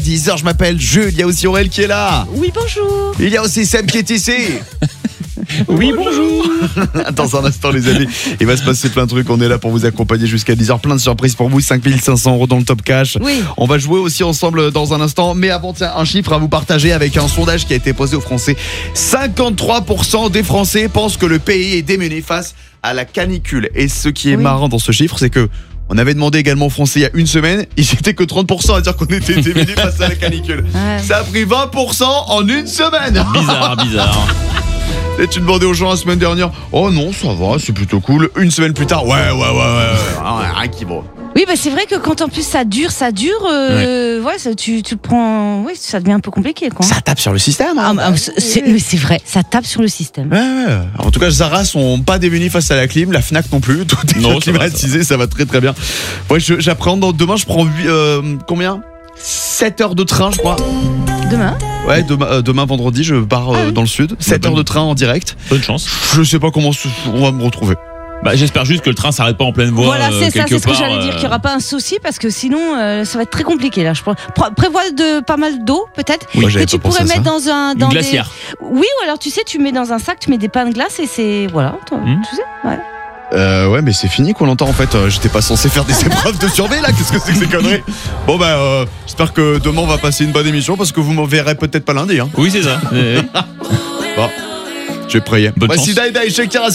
10h, je m'appelle Jules, il y a aussi Aurel qui est là. Oui, bonjour. Il y a aussi Seb qui est ici. Oui, bonjour. Dans un instant les amis, il va se passer plein de trucs. On est là pour vous accompagner jusqu'à 10h. Plein de surprises pour vous, 5500 € dans le top cash. Oui. On va jouer aussi ensemble dans un instant. Mais avant, tiens, un chiffre à vous partager avec un sondage qui a été posé aux Français. 53% des Français pensent que le pays est démuni face à la canicule. Et ce qui est marrant dans ce chiffre, c'est que on avait demandé également aux Français il y a une semaine, ils étaient que 30% à dire qu'on était démunis face à la canicule. Ouais. Ça a pris 20% en une semaine. Bizarre. Et tu demandais aux gens la semaine dernière, oh non, ça va, c'est plutôt cool. Une semaine plus tard, ouais. Rien qui vaut. Oui, bah c'est vrai que quand en plus ça dure, ouais, tu prends, oui, ça devient un peu compliqué, quoi. Ça tape sur le système. Hein. C'est vrai, ça tape sur le système. Ouais. En tout cas, Zara sont pas démunis face à la clim, la Fnac non plus. Tout est climatisé, ça va très très bien. Ouais, j'appréhende. Demain, je prends combien 7 heures de train, je crois. Demain. Ouais, demain vendredi, je pars dans le sud. 7 heures de train en direct. Bonne chance. Je sais pas comment on va me retrouver. Bah, j'espère juste que le train s'arrête pas en pleine voie. Voilà, c'est ça, c'est ce que part, j'allais dire, qu'il n'y aura pas un souci, parce que sinon, ça va être très compliqué, là. Je prévois pas mal d'eau, peut-être, que tu pourrais mettre dans une glacière. Oui, ou alors, tu sais, tu mets dans un sac, tu mets des pains de glace et c'est... Voilà, tu sais, ouais. Ouais, mais c'est fini qu'on l'entend en fait. J'étais pas censé faire des épreuves de survie là. Qu'est-ce que c'est que ces conneries? Bon, j'espère que demain on va passer une bonne émission parce que vous m'en verrez peut-être pas lundi. Hein. Oui, c'est ça. Bon, j'ai prié. Bonne Voici chance. Dai Shakira.